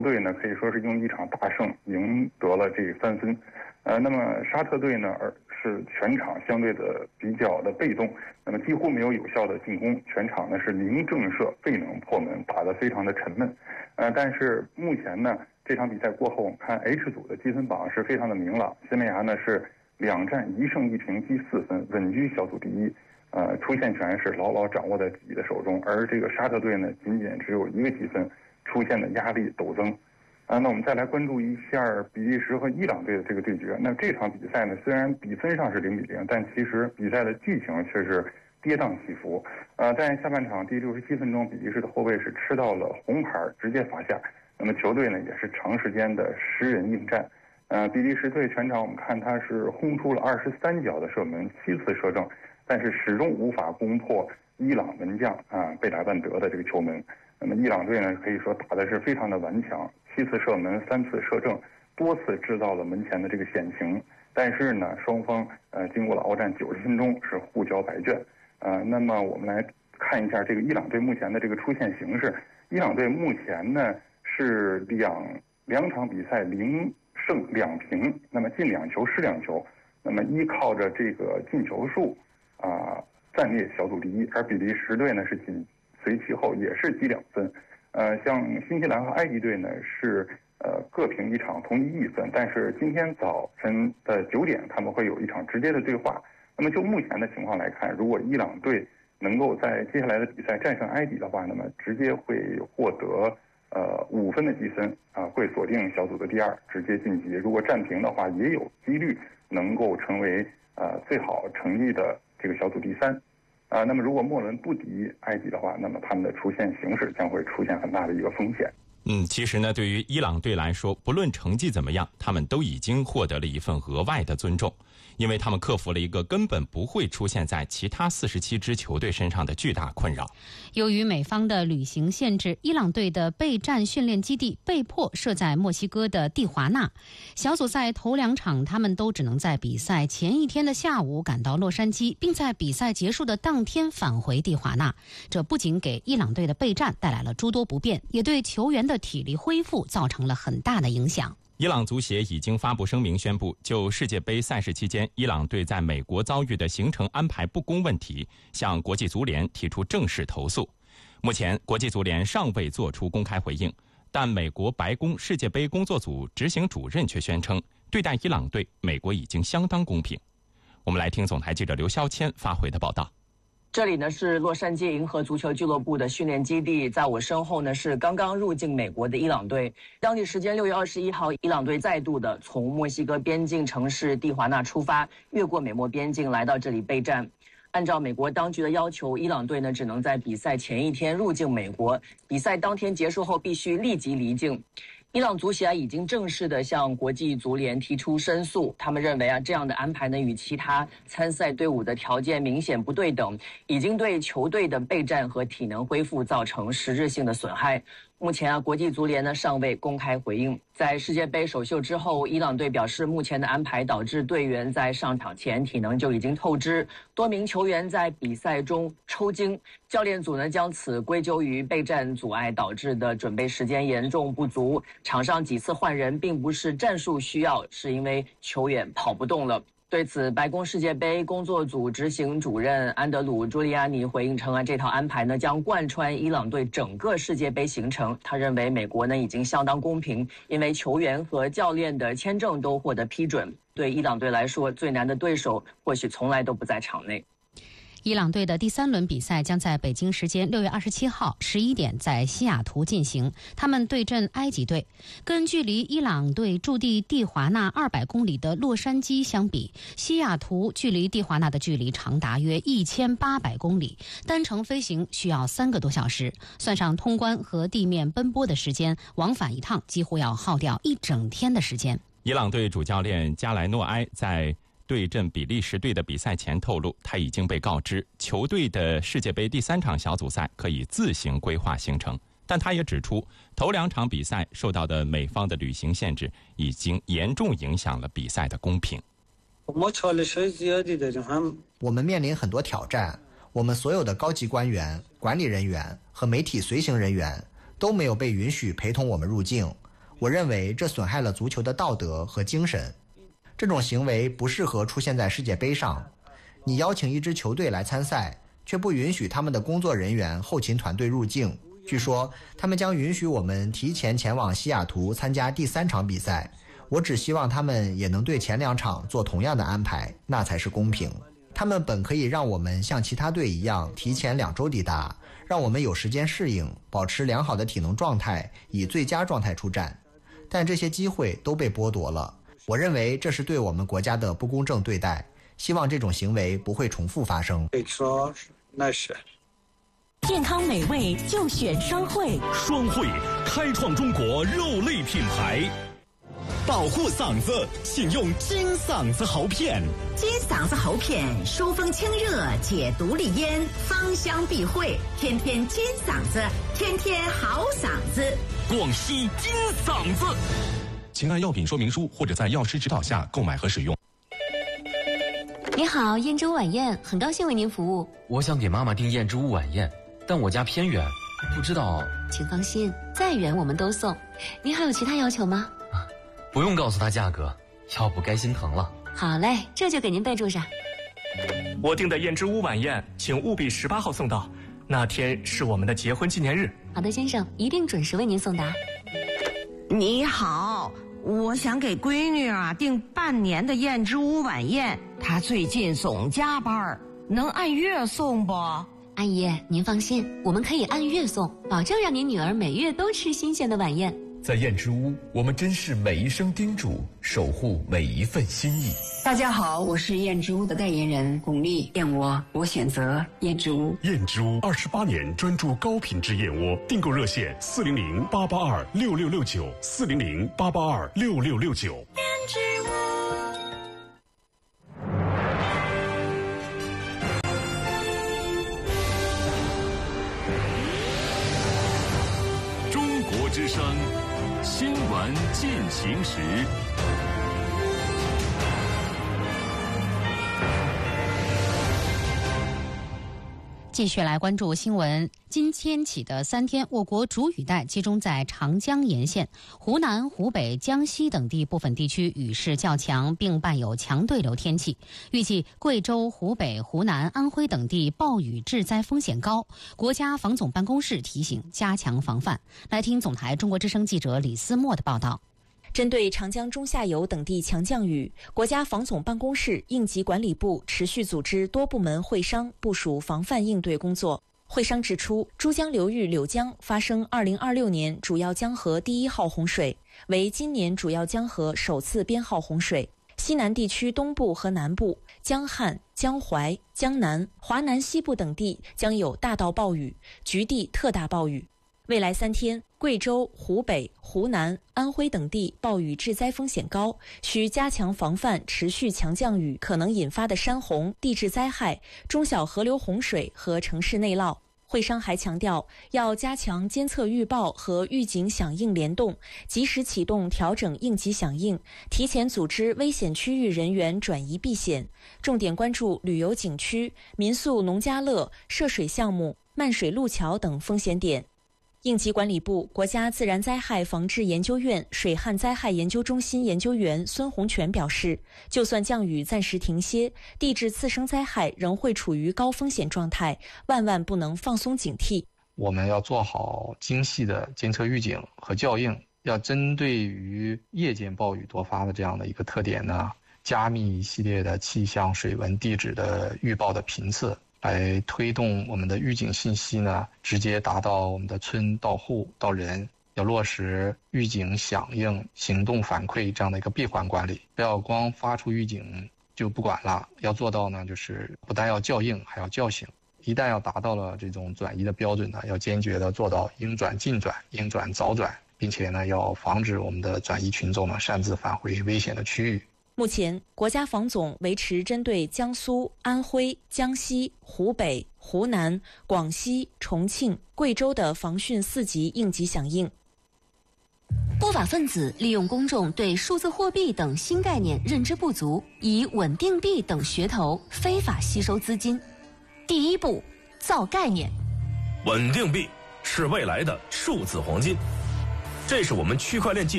队呢可以说是用一场大胜赢得了这3分。那么沙特队呢是全场相对的比较的被动，那么几乎没有有效的进攻，全场呢是0正射，未能破门，打得非常的沉闷。但是目前呢这场比赛过后，我们看 H 组的积分榜是非常的明朗，西班牙呢是2战1胜1平积4分，稳居小组第一。出线权是牢牢掌握在自己的手中，而这个沙特队呢仅仅只有1个积分，出现的压力陡增。那我们再来关注一下比利时和伊朗队的这个对决。那这场比赛呢，虽然比分上是0-0，但其实比赛的剧情却是跌宕起伏。在下半场第67分钟，比利时的后卫是吃到了红牌，直接罚下。那么球队呢也是长时间的10人应战。比利时队全场我们看他是轰出了23脚的射门，7次射正，但是始终无法攻破伊朗门将贝莱万德的这个球门。那么伊朗队呢可以说打的是非常的顽强，7次射门3次射正，多次制造了门前的这个险情。但是呢双方经过了鏖战90分钟是互交白卷。那么我们来看一下这个伊朗队目前的这个出线形势。伊朗队目前呢是两场比赛0胜2平，那么进2球失2球，那么依靠着这个进球数暂列小组第一，而比利时队呢是紧随其后，也是积2分。像新西兰和埃及队呢是各凭1场，同积1分。但是今天早晨的9点，他们会有一场直接的对话。那么就目前的情况来看，如果伊朗队能够在接下来的比赛战胜埃及的话，那么直接会获得5分的积分会锁定小组的第2，直接晋级。如果战平的话，也有几率能够成为最好成绩的这个小组第3。那么如果末轮不敌埃及的话，那么他们的出线形势将会出现很大的一个风险。 其实呢，对于伊朗队来说，不论成绩怎么样，他们都已经获得了一份额外的尊重，因为他们克服了一个根本不会出现在其他47支球队身上的巨大困扰。 由于美方的旅行限制，伊朗队的备战训练基地被迫设在墨西哥的蒂华纳。小组赛头2场，他们都只能在比赛前一天的下午赶到洛杉矶，并在比赛结束的当天返回蒂华纳。这不仅给伊朗队的备战带来了诸多不便，也对球员的体力恢复造成了很大的影响。 伊朗足协已经发布声明宣布，就世界杯赛事期间伊朗队在美国遭遇的行程安排不公问题，向国际足联提出正式投诉。目前国际足联尚未做出公开回应，但美国白宫世界杯工作组执行主任却宣称，对待伊朗队美国已经相当公平。我们来听总台记者刘肖谦发回的报道。 这里呢是洛杉矶银河足球俱乐部的训练基地，在我身后呢是刚刚入境美国的伊朗队。当地时间6月21号，伊朗队再度的从墨西哥边境城市蒂华纳出发，越过美墨边境来到这里备战。按照美国当局的要求，伊朗队呢只能在比赛前一天入境美国，比赛当天结束后必须立即离境。伊朗足协已经正式的向国际足联提出申诉，他们认为这样的安排呢与其他参赛队伍的条件明显不对等，已经对球队的备战和体能恢复造成实质性的损害。目前国际足联呢尚未公开回应。在世界杯首秀之后，伊朗队表示，目前的安排导致队员在上场前体能就已经透支，多名球员在比赛中抽筋。教练组呢将此归咎于备战阻碍导致的准备时间严重不足。场上几次换人并不是战术需要，是因为球员跑不动了。对此，白宫世界杯工作组执行主任安德鲁·朱利亚尼回应称这套安排呢将贯穿伊朗队整个世界杯行程。他认为美国呢已经相当公平，因为球员和教练的签证都获得批准。对伊朗队来说，最难的对手或许从来都不在场内。 伊朗队的第3轮比赛将在北京时间6月27号11点在西雅图进行，他们对阵埃及队。跟距离伊朗队驻地蒂华纳200公里的洛杉矶相比，西雅图距离蒂华纳的距离长达约1800公里，单程飞行需要3个多小时，算上通关和地面奔波的时间，往返一趟几乎要耗掉1整天的时间。 伊朗队主教练加莱诺埃在对阵比利时队的比赛前透露，他已经被告知球队的世界杯第3场小组赛可以自行规划行程，但他也指出，头2场比赛受到的美方的旅行限制已经严重影响了比赛的公平。 我们面临很多挑战，我们所有的高级官员、管理人员和媒体随行人员都没有被允许陪同我们入境， 我认为这损害了足球的道德和精神。这种行为不适合出现在世界杯上。你邀请一支球队来参赛，却不允许他们的工作人员、后勤团队入境。据说他们将允许我们提前前往西雅图参加第3场比赛。我只希望他们也能对前2场做同样的安排，那才是公平。他们本可以让我们像其他队一样提前2周抵达，让我们有时间适应，保持良好的体能状态，以最佳状态出战。但这些机会都被剥夺了。我认为这是对我们国家的不公正对待，希望这种行为不会重复发生。 健康美味就选双汇， 双汇开创中国肉类品牌。保护嗓子，请用金嗓子喉片。 金嗓子喉片疏风清热，解毒利咽，芳香避秽，天天金嗓子，天天好嗓子。 广西金嗓子，请按药品说明书或者在药师指导下购买和使用。 你好，燕之屋晚宴，很高兴为您服务。 我想给妈妈订燕之屋晚宴，但我家偏远，不知道。 请放心，再远我们都送。您还有其他要求吗？ 不用告诉她价格，要不该心疼了。 好嘞，这就给您备注上。 我订的燕之屋晚宴，请务必18号送到，那天是我们的结婚纪念日。 好的，先生，一定准时为您送达。 你好，我想给闺女订半年的燕之屋晚宴，她最近总加班，能按月送不？ 阿姨，您放心，我们可以按月送，保证让您女儿每月都吃新鲜的晚宴。 在燕之屋，我们珍视每一声叮嘱，守护每一份心意。 大家好，我是燕之屋的代言人巩俐，燕窝我选择燕之屋。 燕之屋28年专注高品质燕窝，订购热线400-882-6669，400-882-6669。 燕之屋。 中国之声新闻进行时。 继续来关注新闻。今天起的3天，我国主雨带集中在长江沿线，湖南、湖北、江西等地部分地区雨势较强，并伴有强对流天气。预计贵州、湖北、湖南、安徽等地暴雨致灾风险高，国家防总办公室提醒加强防范。来听总台中国之声记者李思墨的报道。 针对长江中下游等地强降雨，国家防总办公室、应急管理部持续组织多部门会商，部署防范应对工作。会商指出，珠江流域柳江发生2026年主要江河第1号洪水，为今年主要江河首次编号洪水。西南地区东部和南部、江汉、江淮、江南、华南西部等地将有大到暴雨，局地特大暴雨。未来3天，贵州、湖北、湖南、安徽等地暴雨致灾风险高，需加强防范持续强降雨可能引发的山洪、地质灾害、中小河流洪水和城市内涝。会商还强调，要加强监测预报和预警响应联动，及时启动调整应急响应，提前组织危险区域人员转移避险，重点关注旅游景区、民宿农家乐、涉水项目、漫水路桥等风险点。应急管理部国家自然灾害防治研究院水旱灾害研究中心研究员孙洪全表示，就算降雨暂时停歇，地质次生灾害仍会处于高风险状态，万万不能放松警惕。 我们要做好精细的监测预警和校应，要针对于夜间暴雨多发的这样的一个特点呢，加密一系列的气象、水文、地质的预报的频次，来推动我们的预警信息呢，直接达到我们的村到户到人，要落实预警响应、行动反馈这样的一个闭环管理，不要光发出预警就不管了，要做到呢，就是不但要校应，还要叫醒。一旦要达到了这种转移的标准呢，要坚决的做到应转尽转、应转早转，并且呢，要防止我们的转移群众呢擅自返回危险的区域。 目前，国家防总维持针对江苏、安徽、江西、湖北、湖南、广西、重庆、贵州的防汛4级应急响应。 不法分子利用公众对数字货币等新概念认知不足，以稳定币等噱头非法吸收资金。第一步，造概念。 稳定币是未来的数字黄金，这是我们区块链技术